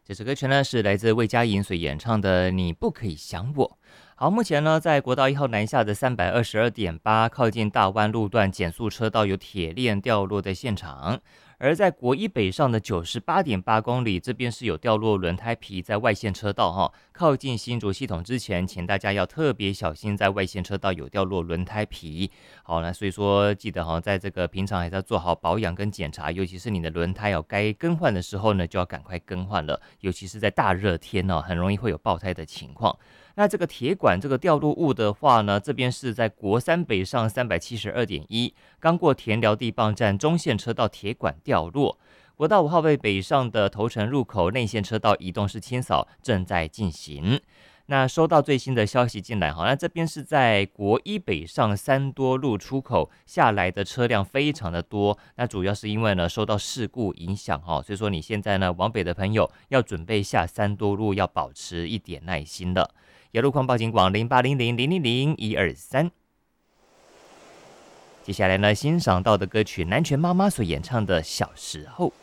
这首歌曲呢是来自魏佳莹所演唱的《你不可以想我》。好，目前呢在国道1号南下的322.8靠近大湾路段减速车道有铁链掉落的现场，而在国一北上的98.8公里，这边是有掉落轮胎皮在外线车道靠近新竹系统之前，请大家要特别小心，在外线车道有掉落轮胎皮。好，那所以说记得在这个平常还是要做好保养跟检查，尤其是你的轮胎该更换的时候呢，就要赶快更换了，尤其是在大热天很容易会有爆胎的情况。那这个铁管这个掉落物的话呢，这边是在国三北上372.1，刚过田寮地磅站中线车道铁管掉落。国道5号位北上的头城入口内线车道移动式清扫正在进行。那收到最新的消息进来，那这边是在国一北上三多路出口下来的车辆非常的多，那主要是因为呢受到事故影响所以说你现在呢往北的朋友要准备下三多路，要保持一点耐心了。有路况报警广0800000123。接下来呢欣赏到的歌曲南拳妈妈所演唱的《小时候》。